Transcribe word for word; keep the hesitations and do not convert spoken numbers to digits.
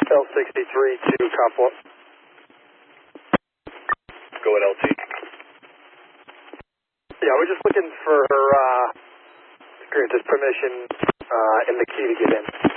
L sixty-three to Copwell. Go at L T. Yeah, we're just looking for her, uh, to grant us permission, uh, and the key to get in.